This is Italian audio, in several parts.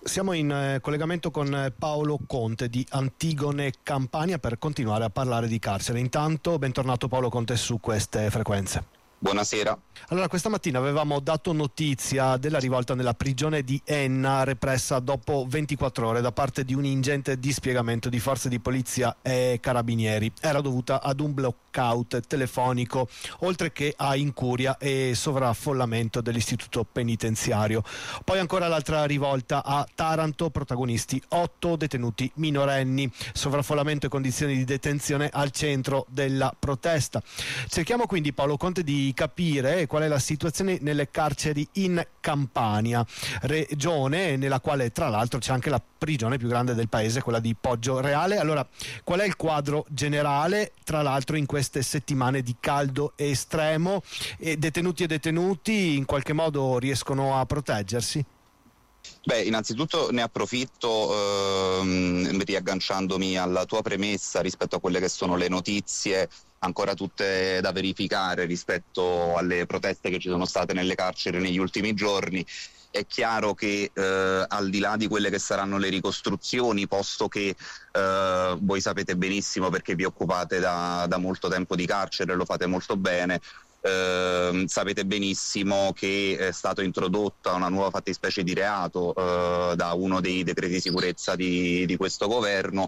Siamo in collegamento con Paolo Conte di Antigone Campania per continuare a parlare di carcere. Intanto, bentornato Paolo Conte su queste frequenze. Buonasera. Allora, questa mattina avevamo dato notizia della rivolta nella prigione di Enna, repressa dopo 24 ore da parte di un ingente dispiegamento di forze di polizia e carabinieri. Era dovuta ad un blackout telefonico, oltre che a incuria e sovraffollamento dell'istituto penitenziario. Poi ancora l'altra rivolta a Taranto, protagonisti 8 detenuti minorenni, sovraffollamento e condizioni di detenzione al centro della protesta. Cerchiamo quindi, Paolo Conte, di capire qual è la situazione nelle carceri in Campania, regione nella quale tra l'altro c'è anche la prigione più grande del paese, quella di Poggioreale. Allora, qual è il quadro generale, tra l'altro in queste settimane di caldo estremo? Detenuti e detenuti in qualche modo riescono a proteggersi? Beh, innanzitutto ne approfitto riagganciandomi alla tua premessa rispetto a quelle che sono le notizie ancora tutte da verificare rispetto alle proteste che ci sono state nelle carceri negli ultimi giorni. È chiaro che al di là di quelle che saranno le ricostruzioni, posto che voi sapete benissimo, perché vi occupate da molto tempo di carcere, lo fate molto bene, sapete benissimo che è stata introdotta una nuova fattispecie di reato da uno dei decreti sicurezza di questo governo,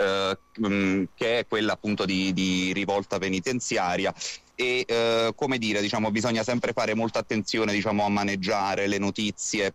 che è quella appunto di rivolta penitenziaria. E come dire, diciamo, bisogna sempre fare molta attenzione, diciamo, a maneggiare le notizie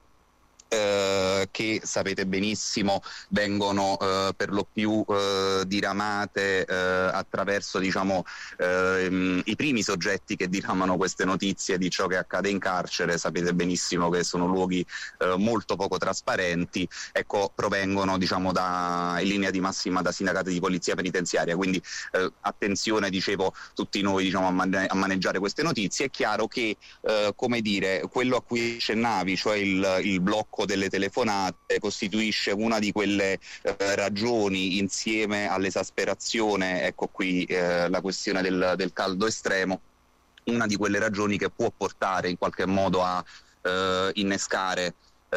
che sapete benissimo vengono per lo più diramate attraverso, diciamo, i primi soggetti che diramano queste notizie di ciò che accade in carcere. Sapete benissimo che sono luoghi molto poco trasparenti, ecco, provengono, diciamo, in linea di massima da sindacati di polizia penitenziaria, quindi attenzione, dicevo, tutti noi, diciamo, a maneggiare queste notizie. È chiaro che come dire, quello a cui accennavi, cioè il blocco delle telefonate, costituisce una di quelle ragioni, insieme all'esasperazione, ecco qui la questione del caldo estremo, una di quelle ragioni che può portare in qualche modo a innescare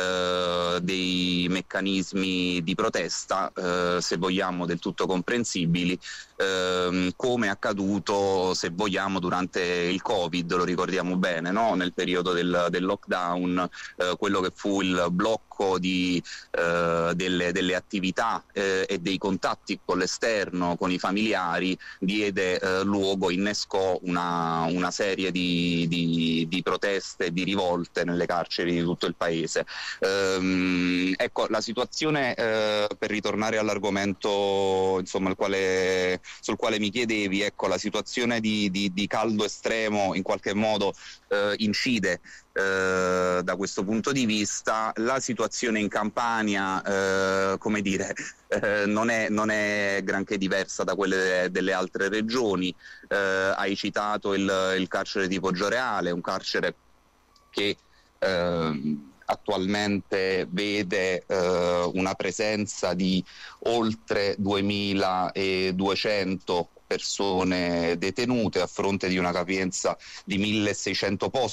dei meccanismi di protesta, se vogliamo, del tutto comprensibili, come è accaduto, se vogliamo, durante il Covid, lo ricordiamo bene, no? Nel periodo del lockdown, quello che fu il blocco delle attività e dei contatti con l'esterno, con i familiari, diede luogo, innescò una serie di proteste e di rivolte nelle carceri di tutto il paese. Ecco, la situazione, per ritornare all'argomento, insomma, sul quale mi chiedevi, ecco, la situazione di caldo estremo in qualche modo incide da questo punto di vista. La situazione in Campania, come dire, non è granché diversa da quelle delle altre regioni. Hai citato il carcere di Poggioreale, un carcere che attualmente vede una presenza di oltre 2200 persone detenute a fronte di una capienza di 1600 posti.